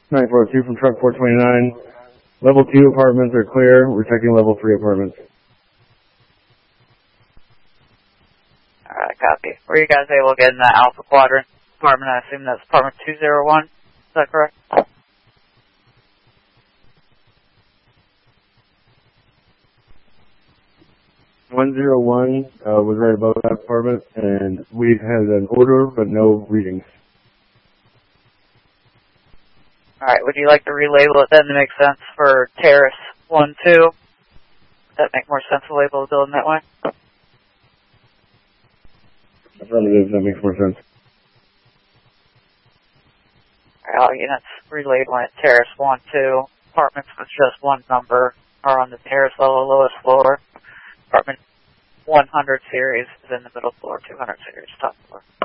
942 from truck 429. Level 2 apartments are clear. We're checking level 3 apartments. Alright, copy. Were you guys able to get in the Alpha Quadrant apartment? I assume that's apartment 201. Is that correct? 101 was right above that apartment, and we had an order but no readings. Alright, would you like to relabel it then to make sense for Terrace 1-2? Would that make more sense to label the building that way? Affirmative, that makes more sense. Alright, all units relabeling it Terrace 1-2. Apartments with just one number are on the terrace level, lowest floor. Apartment 100 series is in the middle floor, 200 series top floor.